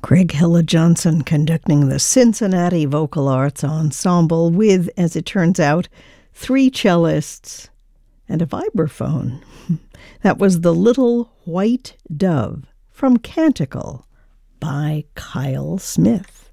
Craig Hilla Johnson conducting the Cincinnati Vocal Arts Ensemble with, as it turns out, 3 cellists and a vibraphone. That was The Little White Dove from Canticle by Kyle Smith.